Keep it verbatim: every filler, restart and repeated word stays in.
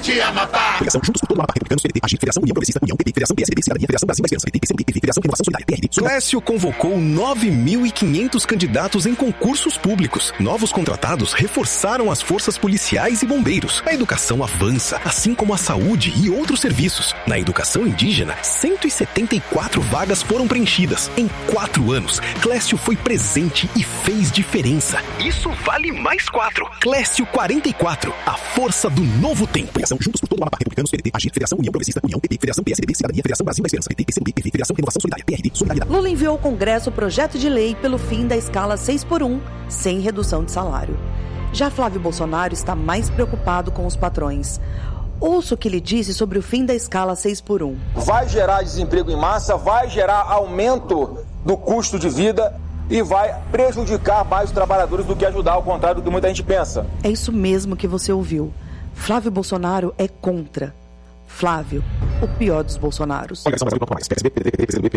de Amapá. Federação Juntos por todo o Amapá, Republicanos, P D T, Agir, Federação União Progressista, União, P T, Federação P S D B, Cidadania, Federação Brasil Mais Esperança, P T, P C M B, Federação Renovação Solidária, P R D. Clécio convocou nove mil e quinhentos candidatos em concursos públicos. Novos contratados reforçaram as forças policiais e bombeiros. A educação avança, assim como a saúde e outros serviços. Na educação indígena, cento e setenta e quatro vagas foram preenchidas. Em quatro anos, Clécio foi presente e fez diferença. Isso vale mais quatro. Clécio quarenta e quatro, a força do novo tempo. Federação Juntos por todo o Amapá, Republicanos, P D T, Agir, Federação União Progressista, União, P T, Federação P S D B, Cidadania, Federação Brasil Mais Esperança, P T, P C M B, Federação Renovação Solidária, P R D, Solidariedade. Lula enviou ao Congresso o projeto de lei pelo fim da escala seis por um, sem redução de salário. Já Flávio Bolsonaro está mais preocupado com os patrões. Ouça o que ele disse sobre o fim da escala seis por um. Vai gerar desemprego em massa, vai gerar aumento do custo de vida e vai prejudicar mais os trabalhadores do que ajudar, ao contrário do que muita gente pensa. É isso mesmo que você ouviu. Flávio Bolsonaro é contra. Flávio, o pior dos Bolsonaros. Coligação Brasil ponto mais, P S B, P D T, P C M B,